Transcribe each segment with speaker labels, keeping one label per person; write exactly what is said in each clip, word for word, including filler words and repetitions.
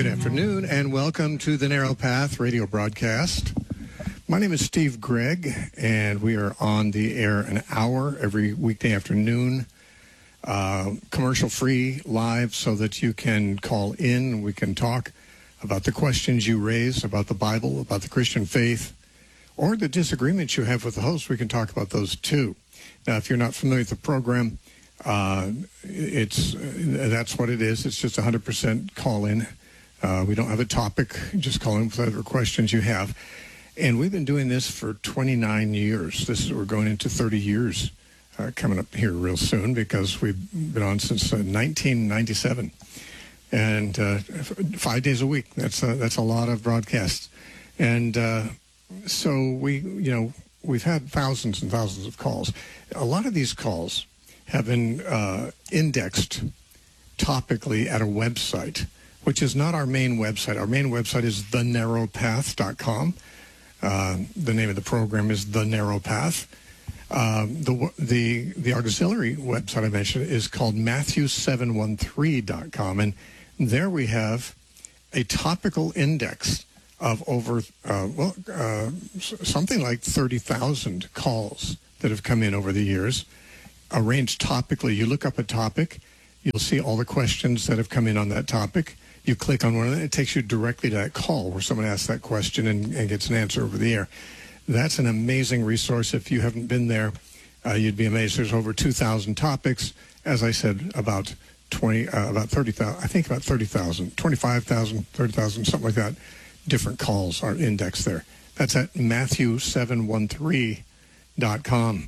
Speaker 1: Good afternoon, and welcome to the Narrow Path radio broadcast. My name is Steve Gregg, and we are on the air an hour every weekday afternoon, uh, commercial-free, live, so that you can call in. We can talk about the questions you raise, about the Bible, about the Christian faith, or the disagreements you have with the host. We can talk about those, too. Now, if you're not familiar with the program, uh, it's uh, that's what it is. It's just one hundred percent call-in. Uh, we don't have a topic. Just call in with whatever questions you have. And we've been doing this for twenty-nine years. This is, we're going into thirty years uh, coming up here real soon, because we've been on since uh, nineteen ninety-seven. And uh, five days a week. That's a, that's a lot of broadcasts. And uh, so we, you know, we've had thousands and thousands of calls. A lot of these calls have been uh, indexed topically at a website, which is not our main website. Our main website is the narrow path dot com. Uh, the name of the program is The Narrow Path. Uh, the, the, the auxiliary website I mentioned is called Matthew seven thirteen dot com, and there we have a topical index of over, uh, well, uh, something like thirty thousand calls that have come in over the years, arranged topically. You look up a topic, you'll see all the questions that have come in on that topic. You click on one of them, it takes you directly to that call where someone asks that question and, and gets an answer over the air. That's an amazing resource. If you haven't been there, uh, you'd be amazed. There's over two thousand topics. As I said, about twenty, uh, about thirty thousand, I think about thirty thousand, twenty-five thousand, thirty thousand, something like that. Different calls are indexed there. That's at Matthew seven thirteen dot com.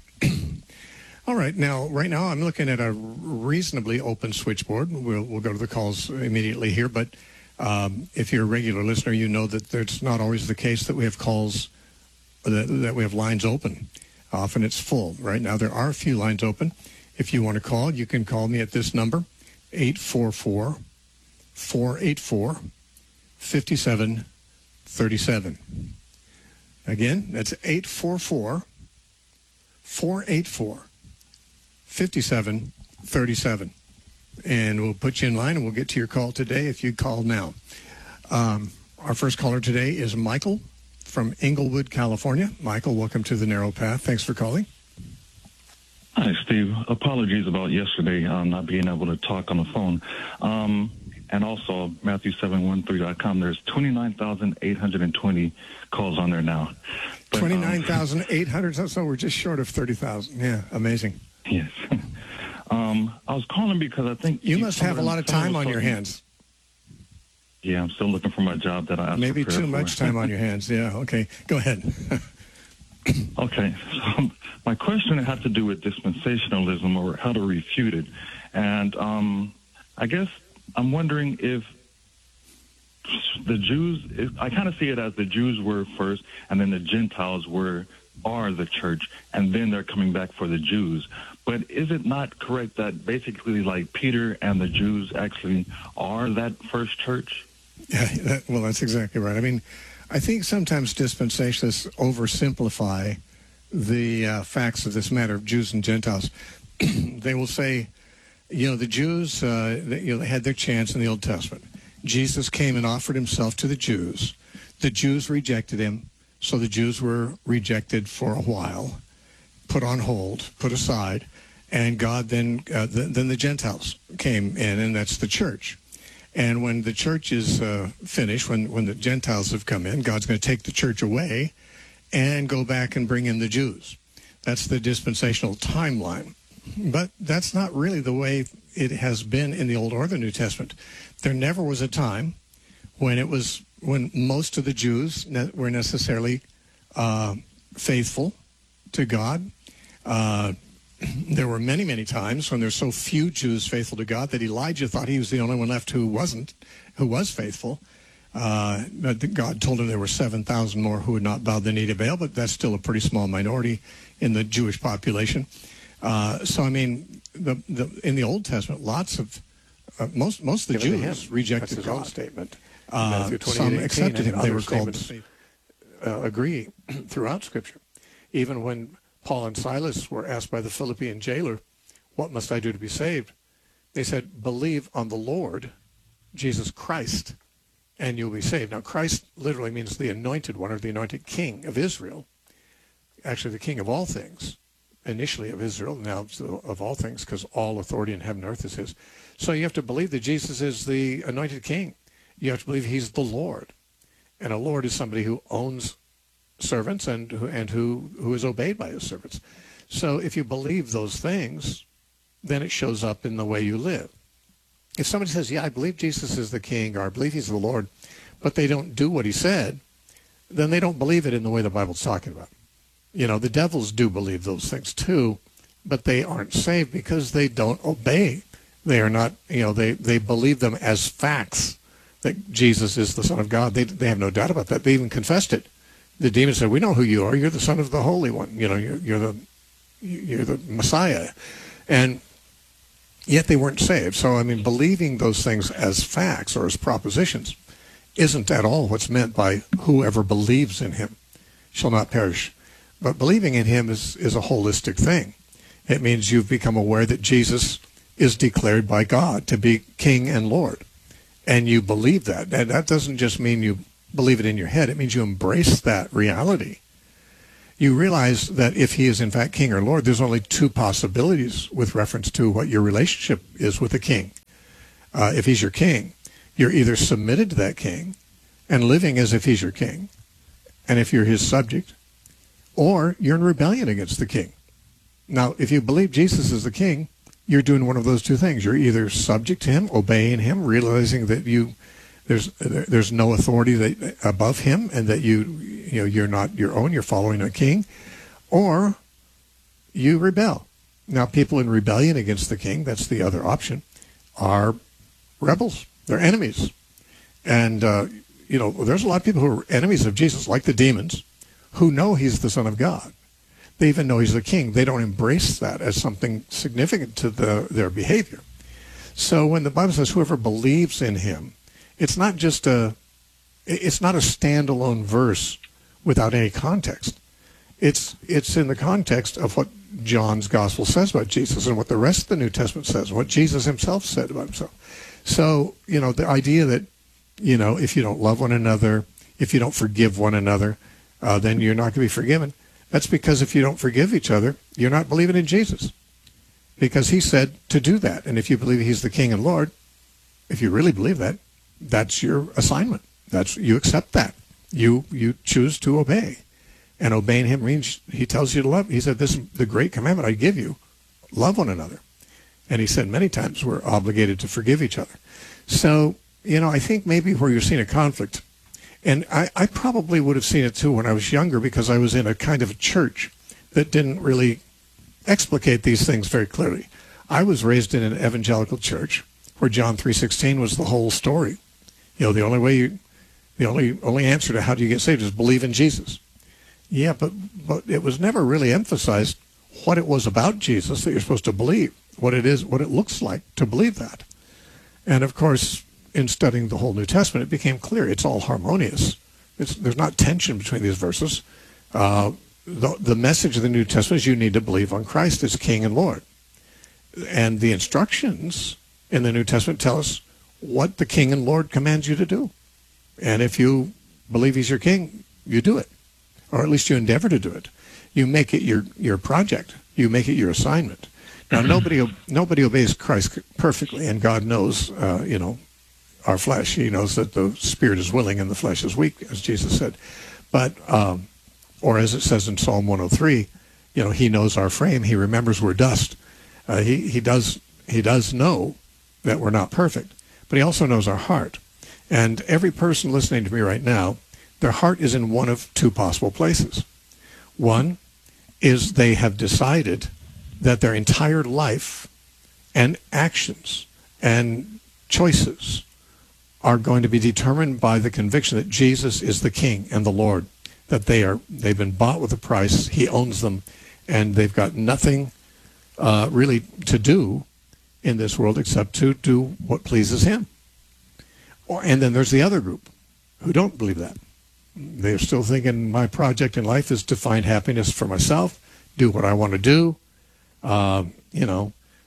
Speaker 1: All right, now, right now, I'm looking at a reasonably open switchboard. We'll, we'll go to the calls immediately here, but um, if you're a regular listener, you know that it's not always the case that we have calls, that, that we have lines open. Often it's full. Right now, there are a few lines open. If you want to call, you can call me at this number, eight four four, four eight four, five seven three seven. Again, that's eight four four, four eight four, fifty-seven thirty-seven, and we'll put you in line and we'll get to your call today if you call now. Um, our first caller today is Michael from Inglewood, California. Michael, welcome to the Narrow Path. Thanks for calling.
Speaker 2: Hi, Steve. Apologies about yesterday um, not being able to talk on the phone. Um, and also, Matthew seven thirteen dot com, there's twenty-nine thousand eight hundred twenty calls on there now.
Speaker 1: twenty-nine thousand eight hundred, um, so we're just short of thirty thousand. Yeah, amazing.
Speaker 2: Yes. um, I was calling because I think...
Speaker 1: You must have a lot of time on your hands.
Speaker 2: Yeah, I'm still looking for my job that I asked
Speaker 1: Maybe
Speaker 2: for
Speaker 1: too
Speaker 2: for.
Speaker 1: much time on your hands. Yeah, okay. Go ahead.
Speaker 2: Okay. So my question had to do with dispensationalism, or how to refute it. And um, I guess I'm wondering if the Jews... If, I kind of see it as the Jews were first, and then the Gentiles were are the church, and then they're coming back for the Jews. But is it not correct that basically, like, Peter and the Jews actually are that first church?
Speaker 1: Yeah, that, well, that's exactly right. I mean, I think sometimes dispensationalists oversimplify the uh, facts of this matter of Jews and Gentiles. They will say, you know, the Jews, uh, they, you know, they had their chance in the Old Testament. Jesus came and offered himself to the Jews. The Jews rejected him, so the Jews were rejected for a while, put on hold, put aside, and God then, uh, the, then the Gentiles came in, and that's the church. And when the church is uh, finished, when, when the Gentiles have come in, God's going to take the church away and go back and bring in the Jews. That's the dispensational timeline. But that's not really the way it has been in the Old or the New Testament. There never was a time when it was when most of the Jews ne- were necessarily uh, faithful to God. Uh, there were many, many times when there's so few Jews faithful to God that Elijah thought he was the only one left who wasn't, who was faithful. Uh, but God told him there were seven thousand more who had not bowed the knee to Baal, but that's still a pretty small minority in the Jewish population. Uh, so, I mean, the, the, in the Old Testament, lots of, uh, most most of the Jews rejected
Speaker 3: That's his
Speaker 1: God.
Speaker 3: own statement.
Speaker 1: Uh, some accepted him. They were called...
Speaker 3: Uh, agree throughout Scripture. Even when Paul and Silas were asked by the Philippian jailer, what must I do to be saved? They said, believe on the Lord Jesus Christ, and you'll be saved. Now, Christ literally means the anointed one, or the anointed king of Israel. Actually, the king of all things, initially of Israel, now of all things, because all authority in heaven and earth is his. So you have to believe that Jesus is the anointed king. You have to believe he's the Lord. And a Lord is somebody who owns servants and who, and who, who is obeyed by his servants. So if you believe those things, then it shows up in the way you live. If somebody says, yeah, I believe Jesus is the king, or I believe he's the Lord, but they don't do what he said, then they don't believe it in the way the Bible's talking about. You know, the devils do believe those things too, but they aren't saved because they don't obey. They are not, you know, they, they believe them as facts that Jesus is the Son of God. They, they have no doubt about that. They even confessed it. The demon said, we know who you are. You're the Son of the Holy One. You know, you're, you're the you're the Messiah. And yet they weren't saved. So, I mean, believing those things as facts or as propositions isn't at all what's meant by whoever believes in him shall not perish. But believing in him is, is a holistic thing. It means you've become aware that Jesus is declared by God to be King and Lord. And you believe that. And that doesn't just mean you believe it in your head. It means you embrace that reality. You realize that if he is in fact King or Lord, there's only two possibilities with reference to what your relationship is with the king. Uh, if he's your king, you're either submitted to that king and living as if he's your king, and if you're his subject, or you're in rebellion against the king. Now, if you believe Jesus is the king, you're doing one of those two things. You're either subject to him, obeying him, realizing that you there's there's no authority that, above him, and that you you know you're not your own. You're following a king, or you rebel. Now, people in rebellion against the king, that's the other option, are rebels. They're enemies, and uh, you know there's a lot of people who are enemies of Jesus, like the demons, who know he's the Son of God. They even know he's the king. They don't embrace that as something significant to the, their behavior. So when the Bible says whoever believes in him, it's not just a, it's not a standalone verse without any context. It's it's in the context of what John's gospel says about Jesus and what the rest of the New Testament says, what Jesus himself said about himself. So, you know, the idea that, you know, if you don't love one another, if you don't forgive one another, uh, then you're not going to be forgiven. That's because if you don't forgive each other, you're not believing in Jesus. Because he said to do that. And if you believe he's the King and Lord, if you really believe that, that's your assignment. That's you accept that. You you choose to obey. And obeying him means he tells you to love. He said, this is the great commandment I give you. Love one another. And he said many times we're obligated to forgive each other. So, you know, I think maybe where you're seeing a conflict, and I, I probably would have seen it too when I was younger, because I was in a kind of a church that didn't really explicate these things very clearly. I was raised in an evangelical church where John three sixteen was the whole story. You know, the only way you, the only only answer to how do you get saved is believe in Jesus. Yeah, but but it was never really emphasized what it was about Jesus that you're supposed to believe, what it is, what it looks like to believe that. And of course, in studying the whole New Testament, it became clear it's all harmonious. It's, there's not tension between these verses. Uh, the, the message of the New Testament is you need to believe on Christ as King and Lord. And the instructions in the New Testament tell us what the King and Lord commands you to do. And if you believe he's your king, you do it. Or at least you endeavor to do it. You make it your, your project. You make it your assignment. Now, nobody nobody obeys Christ perfectly, and God knows, uh, you know, our flesh. He knows that the spirit is willing and the flesh is weak, as Jesus said. But, um, or as it says in Psalm one oh three, you know, he knows our frame. He remembers we're dust. Uh, he, he does he does know that we're not perfect, but he also knows our heart. And every person listening to me right now, their heart is in one of two possible places. One is they have decided that their entire life and actions and choices are going to be determined by the conviction that Jesus is the King and the Lord, that they are, they've been bought with a price, he owns them, and they've got nothing uh, really to do in this world except to do what pleases him. Or, and then there's the other group who don't believe that. They're still thinking my project in life is to find happiness for myself, do what I want to do, uh, you know,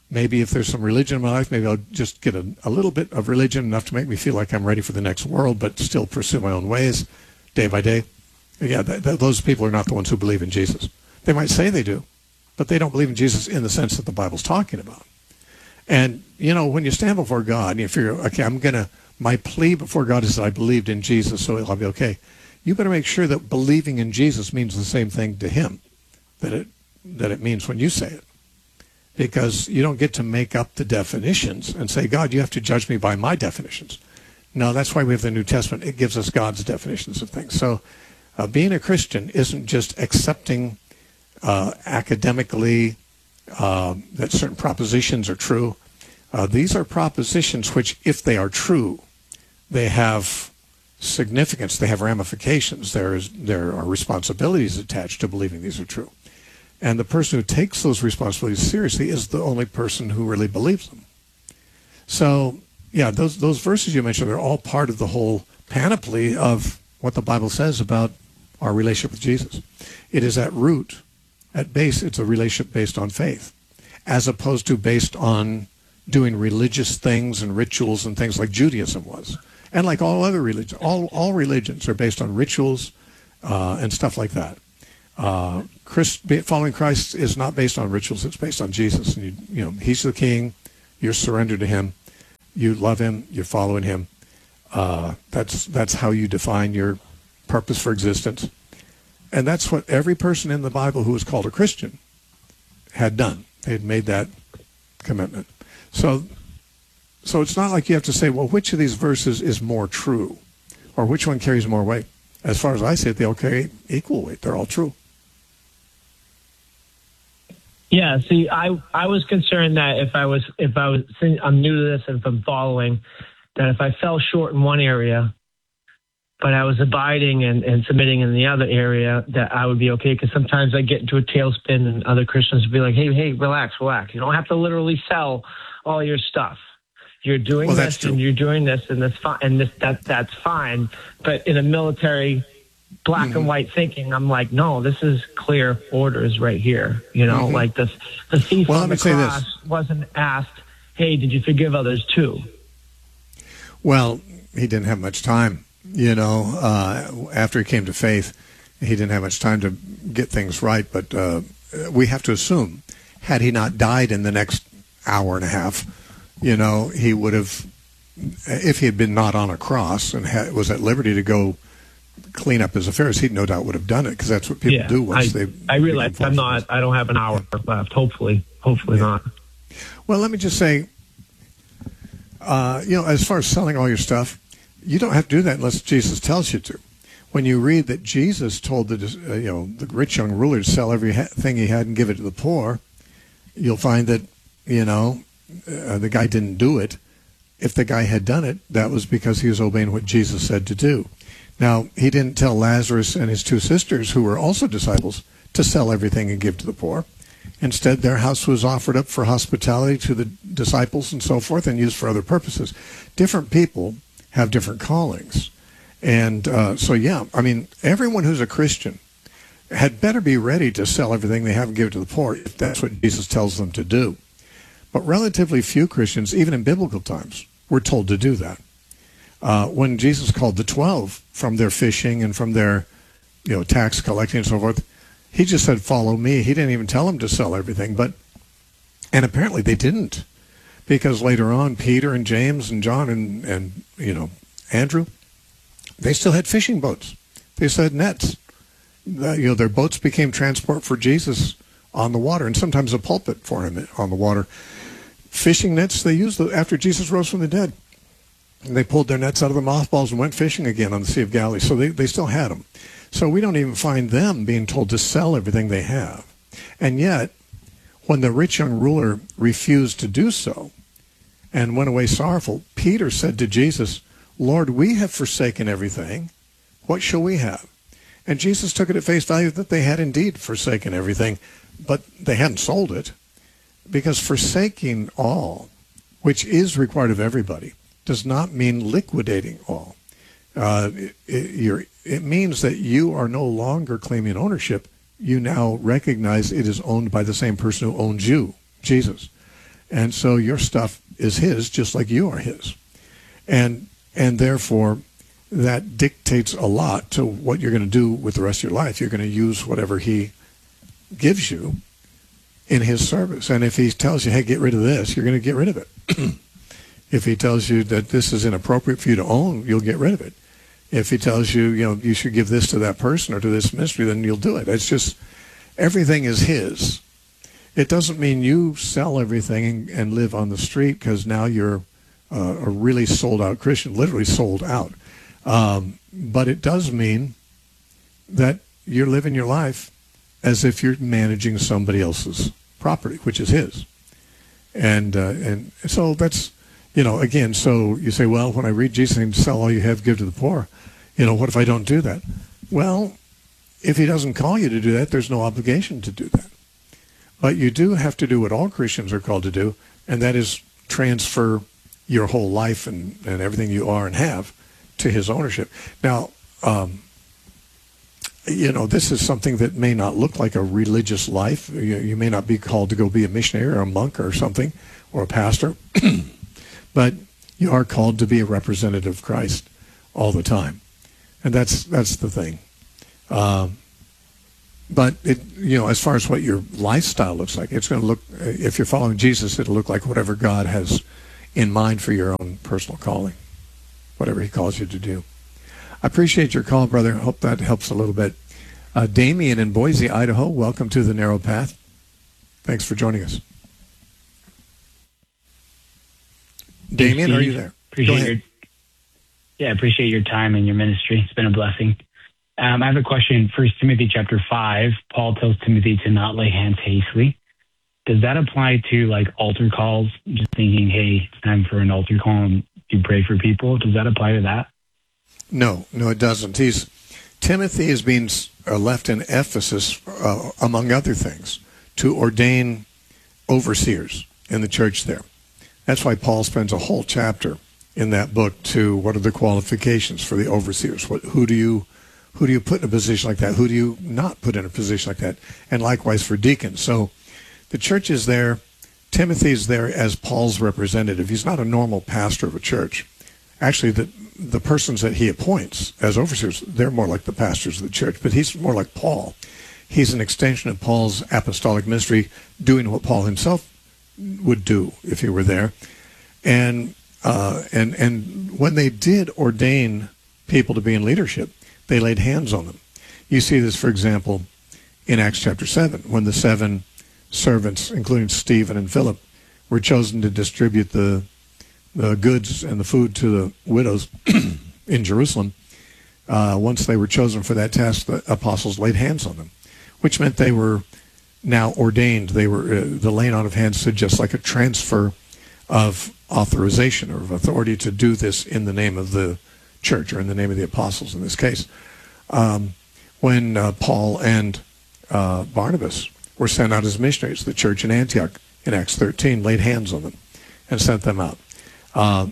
Speaker 3: Maybe if there's some religion in my life, maybe I'll just get a, a little bit of religion, enough to make me feel like I'm ready for the next world, but still pursue my own ways day by day. Yeah, th- th- those people are not the ones who believe in Jesus. They might say they do, but they don't believe in Jesus in the sense that the Bible's talking about. And, you know, when you stand before God and you figure, okay, I'm going to, my plea before God is that I believed in Jesus, so I'll be okay. You better make sure that believing in Jesus means the same thing to him that it that it means when you say it. Because you don't get to make up the definitions and say, God, you have to judge me by my definitions. No, that's why we have the New Testament. It gives us God's definitions of things. So uh, being a Christian isn't just accepting uh, academically uh, that certain propositions are true. Uh, these are propositions which, if they are true, they have significance, they have ramifications. There is, there are responsibilities attached to believing these are true. And the person who takes those responsibilities seriously is the only person who really believes them. So, yeah, those those verses you mentioned are all part of the whole panoply of what the Bible says about our relationship with Jesus. It is at root, at base, it's a relationship based on faith, as opposed to based on doing religious things and rituals and things like Judaism was. And like all other religions, all, all religions are based on rituals uh, and stuff like that. Uh, Christ, following Christ is not based on rituals. It's based on Jesus. And you, you know, he's the king. You're surrendered to him. You love him. You're following him. Uh, that's that's how you define your purpose for existence. And that's what every person in the Bible who was called a Christian had done. They had made that commitment. So, so it's not like you have to say, well, which of these verses is more true, or which one carries more weight. As far as I see it, they all carry equal weight. They're all true.
Speaker 4: Yeah, see, I I was concerned that if I was if I was I'm new to this and if I'm following, that if I fell short in one area, but I was abiding and, and submitting in the other area, that I would be okay. Because sometimes I get into a tailspin, and other Christians would be like, "Hey, hey, relax, relax. You don't have to literally sell all your stuff. You're doing
Speaker 3: well,
Speaker 4: this and you're doing this, and that's fine. And this that that's fine." But in a military black mm-hmm. and white thinking, I'm like, no, this is clear orders right here. You know, mm-hmm. like the the thief
Speaker 3: well,
Speaker 4: on the cross wasn't asked, "Hey, did you forgive others too?"
Speaker 3: Well, he didn't have much time. You know, uh, after he came to faith, he didn't have much time to get things right. But uh, we have to assume, had he not died in the next hour and a half, you know, he would have, if he had been not on a cross and had, was at liberty to go clean up his affairs, he no doubt would have done it, because that's what people
Speaker 4: yeah,
Speaker 3: do once
Speaker 4: I,
Speaker 3: they.
Speaker 4: I realize I'm not. I don't have an hour left. Hopefully, hopefully yeah. not.
Speaker 3: Well, let me just say, uh, you know, as far as selling all your stuff, you don't have to do that unless Jesus tells you to. When you read that Jesus told the uh, you know the rich young ruler to sell everything he had and give it to the poor, you'll find that you know uh, the guy didn't do it. If the guy had done it, that was because he was obeying what Jesus said to do. Now, he didn't tell Lazarus and his two sisters, who were also disciples, to sell everything and give to the poor. Instead, their house was offered up for hospitality to the disciples and so forth, and used for other purposes. Different people have different callings. And uh, so, yeah, I mean, everyone who's a Christian had better be ready to sell everything they have and give it to the poor, if that's what Jesus tells them to do. But relatively few Christians, even in biblical times, were told to do that. Uh, when Jesus called the twelve from their fishing and from their, you know, tax collecting and so forth, he just said, "Follow me." He didn't even tell them to sell everything, but, and apparently they didn't, because later on, Peter and James and John and, and you know, Andrew, they still had fishing boats. They still had nets. Uh, you know, their boats became transport for Jesus on the water, and sometimes a pulpit for him on the water. Fishing nets they used after Jesus rose from the dead. And they pulled their nets out of the mothballs and went fishing again on the Sea of Galilee. So they, they still had them. So we don't even find them being told to sell everything they have. And yet, when the rich young ruler refused to do so and went away sorrowful, Peter said to Jesus, "Lord, we have forsaken everything. What shall we have?" And Jesus took it at face value that they had indeed forsaken everything, but they hadn't sold it. Because forsaking all, which is required of everybody, does not mean liquidating all. Uh, it, it, you're, it means that you are no longer claiming ownership. You now recognize it is owned by the same person who owns you, Jesus. And so your stuff is his, just like you are his. And and therefore, that dictates a lot to what you're going to do with the rest of your life. You're going to use whatever he gives you in his service. And if he tells you, hey, get rid of this, you're going to get rid of it. If he tells you that this is inappropriate for you to own, you'll get rid of it. If he tells you, you know, you should give this to that person or to this ministry, then you'll do it. It's just, everything is his. It doesn't mean you sell everything and, and live on the street because now you're uh, a really sold out Christian, literally sold out. Um, but it does mean that you're living your life as if you're managing somebody else's property, which is his. And uh, and so that's, you know, again, so you say, well, when I read Jesus saying, sell all you have, give to the poor, you know, what if I don't do that? Well, if he doesn't call you to do that, there's no obligation to do that. But you do have to do what all Christians are called to do, and that is transfer your whole life and, and everything you are and have to his ownership. Now, um, you know, this is something that may not look like a religious life. You, you may not be called to go be a missionary or a monk or something, or a pastor, but you are called to be a representative of Christ all the time. And that's that's the thing. Um, but, it, you know, as far as what your lifestyle looks like, it's going to look, if you're following Jesus, it'll look like whatever God has in mind for your own personal calling, whatever he calls you to do. I appreciate your call, brother. I hope that helps a little bit. Uh, Damien in Boise, Idaho, welcome to the Narrow Path. Thanks for joining us. Damien, are you there?
Speaker 5: Appreciate Go ahead. Your, yeah, appreciate your time and your ministry. It's been a blessing. Um, I have a question. First Timothy chapter five, Paul tells Timothy to not lay hands hastily. Does that apply to like altar calls? Just thinking, hey, it's time for an altar call and you pray for people. Does that apply to that?
Speaker 3: No, no, it doesn't. He's Timothy is being uh, left in Ephesus, uh, among other things, to ordain overseers in the church there. That's why Paul spends a whole chapter in that book to what are the qualifications for the overseers? What, who do you who do you put in a position like that? Who do you not put in a position like that? And likewise for deacons. So the church is there. Timothy's there as Paul's representative. He's not a normal pastor of a church. Actually, the the persons that he appoints as overseers, they're more like the pastors of the church, but he's more like Paul. He's an extension of Paul's apostolic ministry, doing what Paul himself would do if he were there. And uh, and and when they did ordain people to be in leadership, they laid hands on them. You see this, for example, in Acts chapter seven, when the seven servants, including Stephen and Philip, were chosen to distribute the the goods and the food to the widows in Jerusalem. Uh, once they were chosen for that task, the apostles laid hands on them, which meant they were now ordained. They were uh, the laying on of hands suggests like a transfer of authorization or of authority to do this in the name of the church or in the name of the apostles in this case. Um, when uh, Paul and uh, Barnabas were sent out as missionaries, the church in Antioch in Acts thirteen laid hands on them and sent them out. Uh,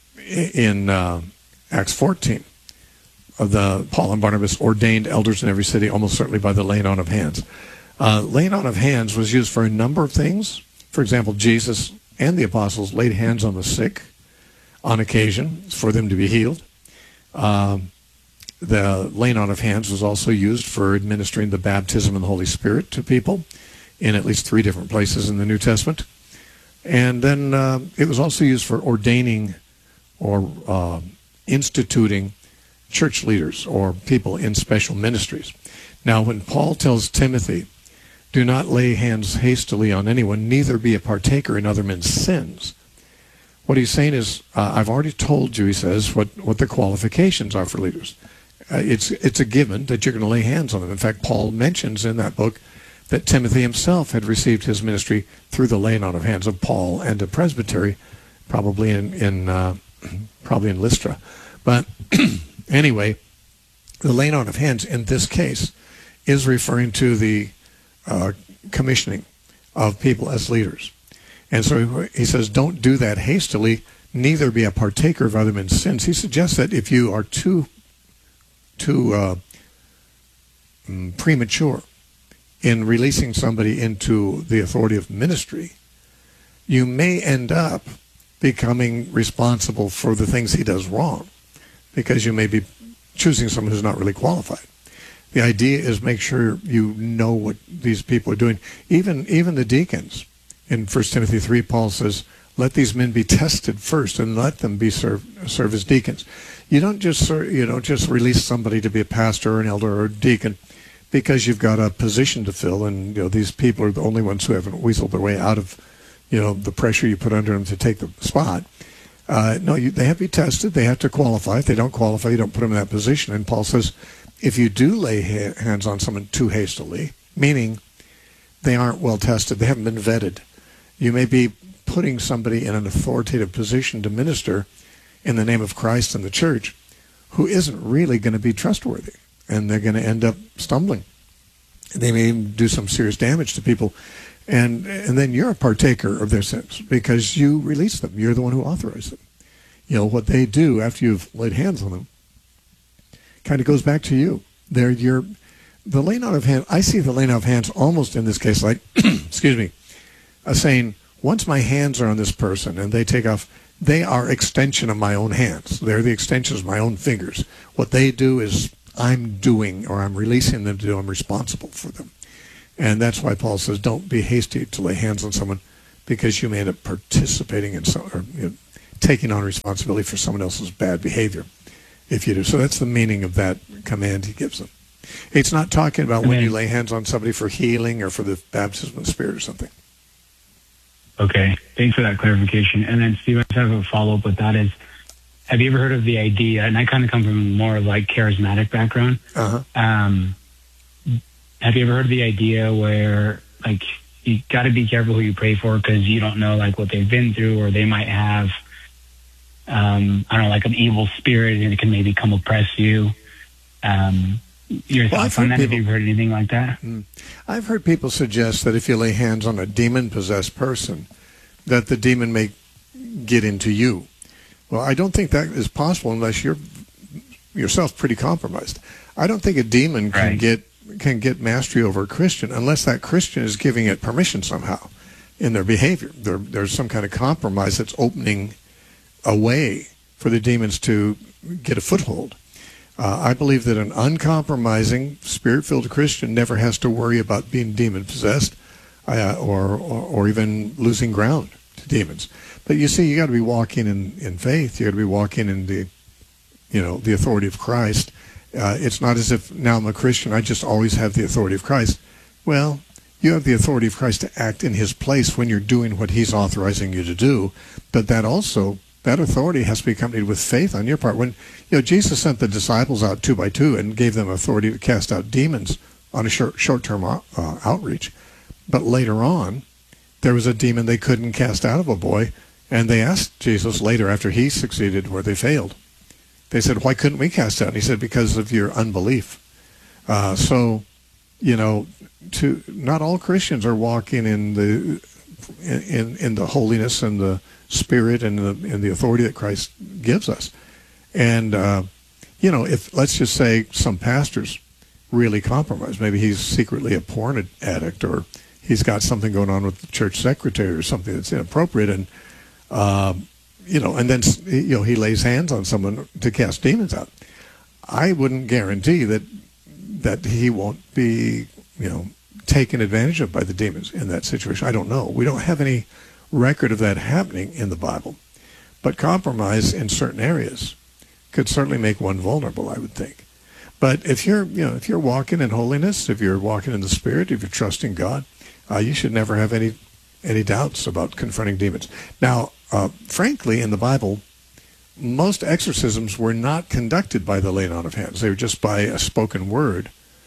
Speaker 3: in uh, Acts fourteen, uh, the Paul and Barnabas ordained elders in every city, almost certainly by the laying on of hands. Uh, laying on of hands was used for a number of things. For example, Jesus and the apostles laid hands on the sick on occasion for them to be healed. Um, the laying on of hands was also used for administering the baptism in the Holy Spirit to people in at least three different places in the New Testament. And then uh, it was also used for ordaining or uh, instituting church leaders or people in special ministries. Now, when Paul tells Timothy, do not lay hands hastily on anyone, neither be a partaker in other men's sins, what he's saying is, uh, I've already told you, he says, what, what the qualifications are for leaders. Uh, it's, it's a given that you're going to lay hands on them. In fact, Paul mentions in that book that Timothy himself had received his ministry through the laying on of hands of Paul and a presbytery, probably in, in uh, probably in Lystra. But anyway, the laying on of hands in this case is referring to the uh, commissioning of people as leaders. And so he says, don't do that hastily, neither be a partaker of other men's sins. He suggests that if you are too, too uh, premature in releasing somebody into the authority of ministry, you may end up becoming responsible for the things he does wrong, because you may be choosing someone who's not really qualified. The idea is make sure you know what these people are doing. Even even the deacons. In First Timothy three, Paul says, let these men be tested first and let them be serve, serve as deacons. You don't just serve, you don't just release somebody to be a pastor or an elder or a deacon because you've got a position to fill, and you know these people are the only ones who haven't weaseled their way out of you know the pressure you put under them to take the spot. Uh, no, you, they have to be tested. They have to qualify. If they don't qualify, you don't put them in that position. And Paul says, if you do lay ha- hands on someone too hastily, meaning they aren't well tested, they haven't been vetted, you may be putting somebody in an authoritative position to minister in the name of Christ and the church who isn't really going to be trustworthy, and they're going to end up stumbling. They may even do some serious damage to people, and and then you're a partaker of their sins because you release them. You're the one who authorized them. You know, what they do after you've laid hands on them kind of goes back to you. They're your, the laying out of hands, I see the laying out of hands almost in this case like, excuse me, uh, saying, once my hands are on this person and they take off, they are extension of my own hands. They're the extensions of my own fingers. What they do is I'm doing, or I'm releasing them to do. I'm responsible for them. And that's why Paul says, don't be hasty to lay hands on someone, because you may end up participating in some, or you know, taking on responsibility for someone else's bad behavior if you do. So that's the meaning of that command he gives them. It's not talking about when you lay hands on somebody for healing or for the baptism of the Spirit or something.
Speaker 5: Okay, thanks for that clarification. And then, Steve, I just have a follow-up with that is, have you ever heard of the idea, and I kind of come from more of like charismatic background,
Speaker 3: Uh-huh.
Speaker 5: um, have you ever heard of the idea where, like, you got to be careful who you pray for because you don't know, like, what they've been through, or they might have, um, I don't know, like an evil spirit, and it can maybe come oppress you. Um, your
Speaker 3: Well,
Speaker 5: thoughts on that?
Speaker 3: people,
Speaker 5: have you heard anything like that?
Speaker 3: I've heard people suggest that if you lay hands on a demon-possessed person, that the demon may get into you. Well, I don't think that is possible unless you're yourself pretty compromised. I don't think a demon can
Speaker 5: Right.
Speaker 3: get can get mastery over a Christian unless that Christian is giving it permission somehow in their behavior. There, there's some kind of compromise that's opening a way for the demons to get a foothold. Uh, I believe that an uncompromising, spirit-filled Christian never has to worry about being demon-possessed uh, or, or or even losing ground to demons. But you see, you got to be walking in, in faith. You got to be walking in the, you know, the authority of Christ. Uh, it's not as if now I'm a Christian, I just always have the authority of Christ. Well, you have the authority of Christ to act in his place when you're doing what he's authorizing you to do. But that also, that authority has to be accompanied with faith on your part. When you know Jesus sent the disciples out two by two and gave them authority to cast out demons on a short, short-term uh, outreach, but later on, there was a demon they couldn't cast out of a boy, and they asked Jesus later after he succeeded where they failed. They said, why couldn't we cast out? And he said, because of your unbelief. Uh, so, you know, to not all Christians are walking in the in in the holiness and the Spirit and the and the authority that Christ gives us. And uh, you know, if let's just say some pastors really compromise, maybe he's secretly a porn addict, or he's got something going on with the church secretary or something that's inappropriate, and um, you know, and then you know he lays hands on someone to cast demons out. I wouldn't guarantee that that he won't be, you know, taken advantage of by the demons in that situation. I don't know. We don't have any record of that happening in the Bible, but compromise in certain areas could certainly make one vulnerable, I would think. But if you're, you know, if you're walking in holiness, if you're walking in the Spirit, if you're trusting God, uh, you should never have any any doubts about confronting demons. Now, uh, frankly, in the Bible, most exorcisms were not conducted by the laying on of hands. They were just by a spoken word,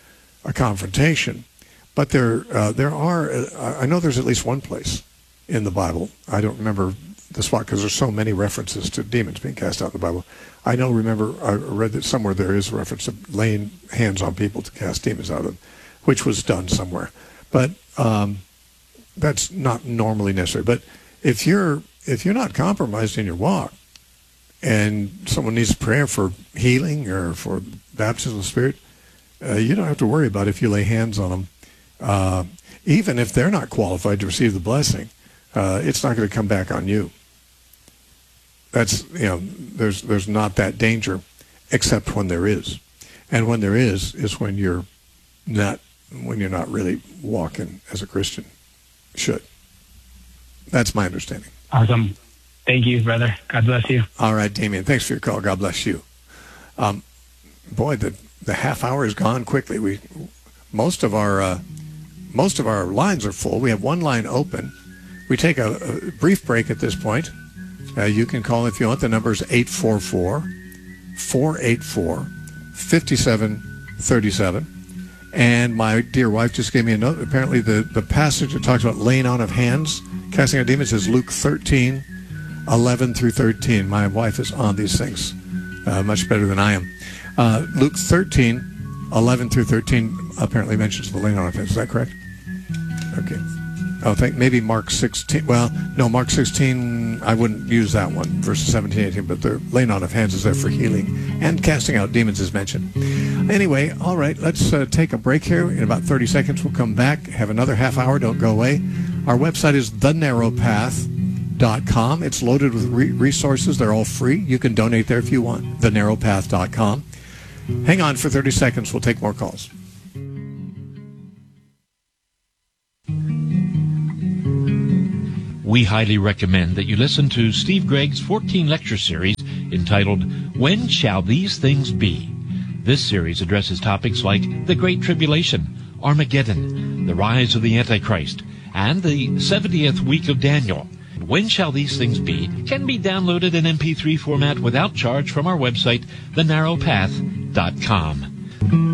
Speaker 3: a confrontation. But there, uh, there are, uh, I know there's at least one place in the Bible. I don't remember the spot because there's so many references to demons being cast out in the Bible. I know, remember, I read that somewhere there is a reference to laying hands on people to cast demons out of them, which was done somewhere. But um, that's not normally necessary. But if you're if you're not compromised in your walk, and someone needs prayer for healing or for baptism of the Spirit, uh, you don't have to worry about if you lay hands on them, uh, even if they're not qualified to receive the blessing. uh, it's not going to come back on you. That's, you know, there's there's not that danger, except when there is. And when there is, is when you're not, when you're not really walking as a Christian should. That's my understanding.
Speaker 5: Awesome. Thank you, brother. God bless you.
Speaker 3: All right, Damien. Thanks for your call. God bless you. Um, boy, the the half hour is gone quickly. We most of our uh, most of our lines are full. We have one line open. We take a, a brief break at this point. Uh, you can call if you want. The number is eight four four, four eight four, five seven three seven. And my dear wife just gave me a note. Apparently the, the passage that talks about laying on of hands, casting out demons, is Luke thirteen, eleven through thirteen. My wife is on these things uh, much better than I am. Uh, Luke thirteen, eleven through thirteen apparently mentions the laying on of hands. Is that correct? Okay. Oh, think maybe Mark sixteen. Well, no, Mark sixteen, I wouldn't use that one, verses seventeen, eighteen, but the laying on of hands is there for healing, and casting out demons is mentioned. Anyway, all right, let's uh, take a break here. In about thirty seconds, we'll come back, have another half hour. Don't go away. Our website is the narrow path dot com. It's loaded with re- resources. They're all free. You can donate there if you want, the narrow path dot com. Hang on for thirty seconds. We'll take more calls.
Speaker 6: We highly recommend that you listen to Steve Gregg's fourteen lecture series entitled, When Shall These Things Be? This series addresses topics like the Great Tribulation, Armageddon, the rise of the Antichrist, and the seventieth week of Daniel. When Shall These Things Be can be downloaded in M P three format without charge from our website, the narrow path dot com.